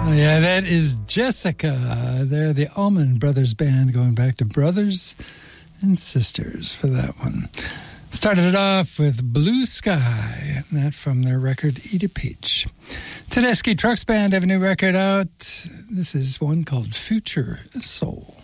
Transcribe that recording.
Yeah, that is Jessica. They're the Allman Brothers Band, going back to Brothers and Sisters for that one. Started it off with Blue Sky, and that from their record Eat a Peach. Tedeschi Trucks Band have a new record out. This is one called Future Soul.